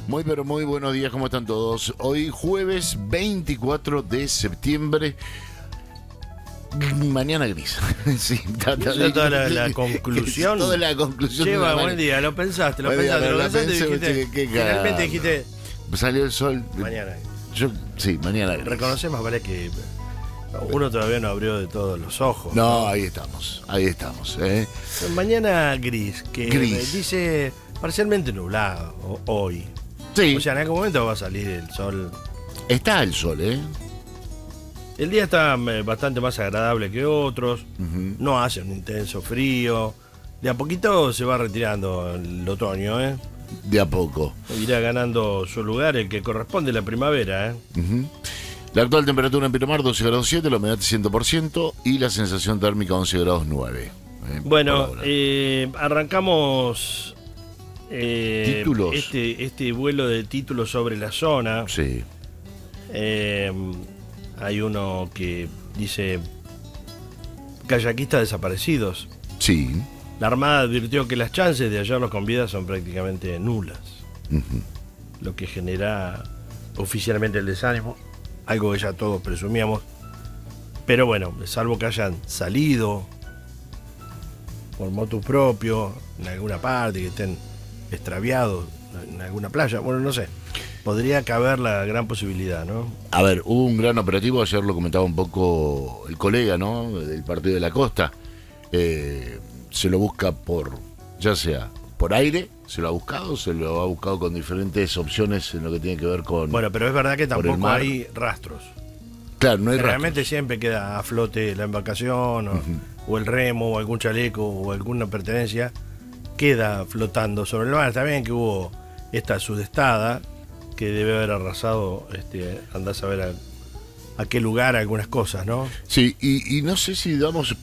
Muy pero muy buenos días, ¿cómo están todos? Hoy jueves 24 de septiembre. Mañana gris. Sí, toda la conclusión. Toda la conclusión. Lleva buen día, lo pensaste y dijiste, finalmente dijiste. Salió el sol. Mañana. Mañana gris. Reconocemos, vale, que uno todavía no abrió de todos los ojos. No, ahí estamos. Mañana gris, que dice parcialmente nublado hoy. Sí. O sea, en algún momento va a salir el sol. Está el sol, ¿eh? El día está bastante más agradable que otros. No hace un intenso frío. De a poquito se va retirando el otoño, ¿eh? De a poco. Irá ganando su lugar el que corresponde a la primavera, ¿eh? La actual temperatura en Pinamar 12 grados 7, la humedad 100% y la sensación térmica 11 grados 9. Bueno, arrancamos títulos. Este vuelo de títulos sobre la zona. Sí. Hay uno que dice: kayakistas desaparecidos. Sí. La Armada advirtió que las chances de hallarlos con vida son prácticamente nulas. Lo que genera oficialmente el desánimo, algo que ya todos presumíamos. Pero bueno, salvo que hayan salido por motu propio en alguna parte, que estén extraviados en alguna playa, bueno, no sé. Podría caber la gran posibilidad, ¿no? A ver, hubo un gran operativo, ayer lo comentaba un poco el colega, ¿no? Del Partido de la Costa. Se lo busca ya sea por aire, se lo ha buscado con diferentes opciones en lo que tiene que ver con... Bueno, pero es verdad que tampoco hay rastros. Claro, no hay Realmente rastros. siempre queda a flote la embarcación o el remo o algún chaleco o alguna pertenencia, queda flotando sobre el mar. Está bien que hubo esta sudestada que debe haber arrasado, andás a ver a qué lugar algunas cosas, ¿no? Sí, y no sé si damos